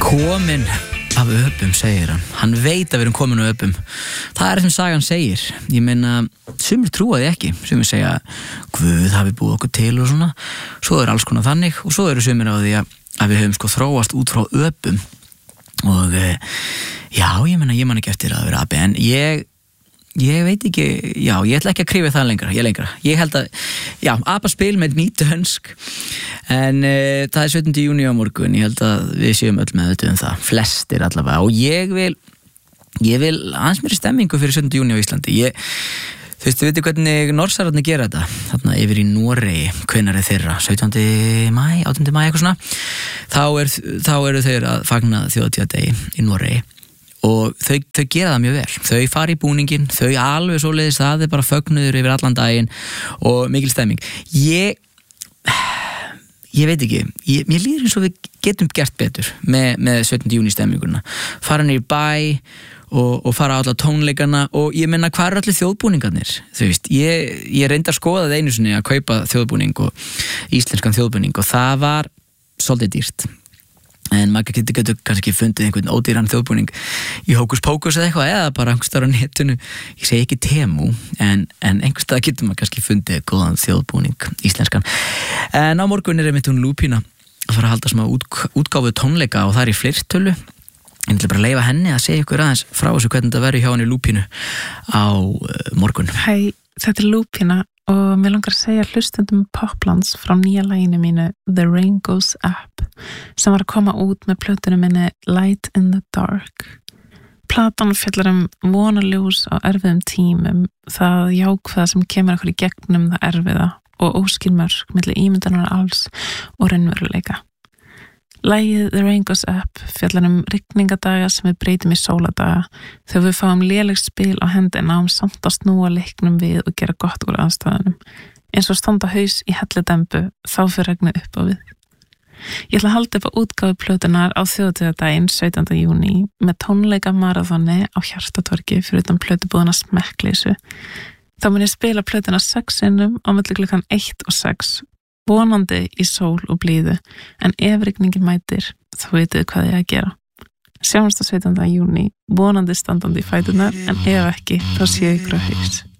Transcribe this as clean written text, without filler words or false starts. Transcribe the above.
Komin af öpum, segir hann veit að við erum komin af öpum. Það sem sagan segir. Ég meina, sumir trúa því ekki, sumir segja Guð hafi búið okkur til og svona, svo alls konar þannig og svo eru sumir á því að við höfum þróast út frá öpum og já, ég meina, ég man ekki eftir að vera api, en ég veit ekki, já, ég ætla ekki að krífa það lengra. Ég held að, já, apaspil með nýtönsk, en það er 17. júní á morgun, ég held að við séum öll með þetta það, flestir allavega, og ég vil aðeins meiri stemmingu fyrir 17. júní á Íslandi. Þú veist, við veitum hvernig norsararnir gera þetta, þarna yfir í Noregi, hvenær þeirra, 17. maí, 18. maí, eitthvað svona, þá eru þeir að fagna þjóðhátíðardegi í Noregi. Og þau gera það mjög vel, þau fara í búningin, þau alveg svoleiðis, það er bara fögnuður yfir allan daginn og mikil stemming. Ég veit ekki, mér líður eins og við getum gert betur með 17. júní stemminguna, fara niður í bæ og fara á alla tónleikana og ég menna hvað allir þjóðbúningarnir, þú veist, ég reyndi að skoða það einu sinni að kaupa þjóðbúning og íslenskan þjóðbúning og það var svolítið dýrt. En maður getur kannski ekki fundið einhvern ódýran þjóðbúning í Hókus Pókus eða eitthvað, eða bara einhvers staðar á netinu, ég segi ekki Temu, en einhvers staðar getur maður kannski fundið góðan þjóðbúning íslenskan. En á morgun einmitt hún Lúpína að fara að halda smá útgáfu tónleika og það er í Fleirtölu. Ég ætla bara að leyfa henni að segja ykkur aðeins frá þessu hvernig þetta verður hjá henni Lúpínu á morgun. Hæ, þetta er Lúpína og mér langar að segja hlustendum Poplands frá nýja laginu mínu The Rain Goes Up sem var að koma út með plötunum minni Light in the Dark. Platan fjallar vonaljós á erfiðum tímum, það jákvæða sem kemur okkur í gegnum það erfiða og óskýr mörk milli ímyndarinnar alls og raunveruleika. Lagið The Rain Goes Up fjallar rigningadaga sem við breytum í sóladaga þegar við fáum léleg spil á hendina samt að snúa leiknum við og gera gott úr aðstæðunum. Eins og standa haus í hellidembu, þá fyrir regnu upp á við. Ég ætla að halda upp á útgáfu plötunar á þjóðhátíðardaginn 17. júní með tónleika marathoni á Hjartatorgi fyrir utan plötubúðana Smekkleysu. Þá mun ég spila plötuna 6 sinnum á milli klukkan 1 og 6, vonandi í sól og blíðu, en ef rigningin mætir, þá vitið hvað ég að gera. Sjáumst á 17. júní, vonandi standandi í fæturnar, en ef ekki, þá sé ykkur á haus.